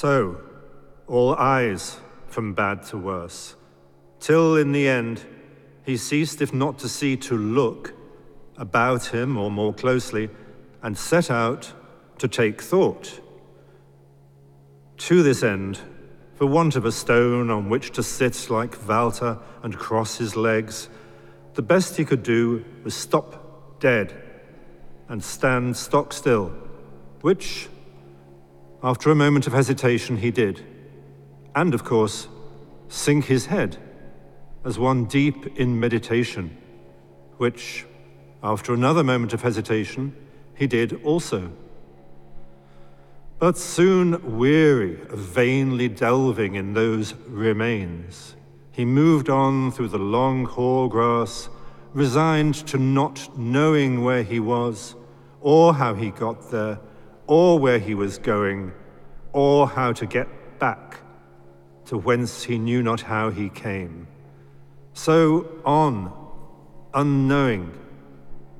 So, all eyes from bad to worse, till in the end he ceased, if not to see, to look about him or more closely, and set out to take thought. To this end, for want of a stone on which to sit like Walter and cross his legs, the best he could do was stop dead and stand stock still, which, after a moment of hesitation, he did, and of course, sink his head as one deep in meditation, which, after another moment of hesitation, he did also. But soon weary of vainly delving in those remains, he moved on through the long hoar grass, resigned to not knowing where he was, or how he got there, or where he was going, or how to get back to whence he knew not how he came. So on, unknowing,